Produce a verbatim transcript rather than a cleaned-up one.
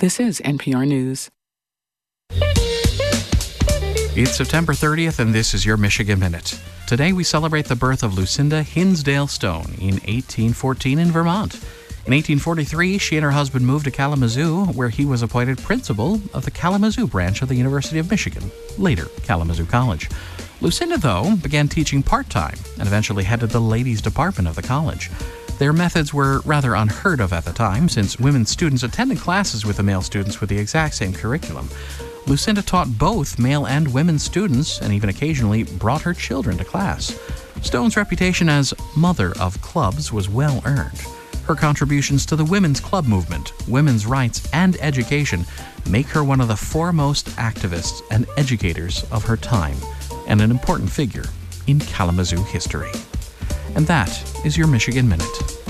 This is N P R News. It's September thirtieth, and this is your Michigan Minute. Today we celebrate the birth of Lucinda Hinsdale Stone in eighteen fourteen in Vermont. In eighteen forty-three, she and her husband moved to Kalamazoo, where he was appointed principal of the Kalamazoo branch of the University of Michigan, later Kalamazoo College. Lucinda, though, began teaching part-time and eventually headed the ladies' department of the college. Their methods were rather unheard of at the time, since women students attended classes with the male students with the exact same curriculum. Lucinda taught both male and women students, and even occasionally brought her children to class. Stone's reputation as mother of clubs was well earned. Her contributions to the women's club movement, women's rights, and education make her one of the foremost activists and educators of her time, and an important figure in Kalamazoo history. And that is your Michigan Minute.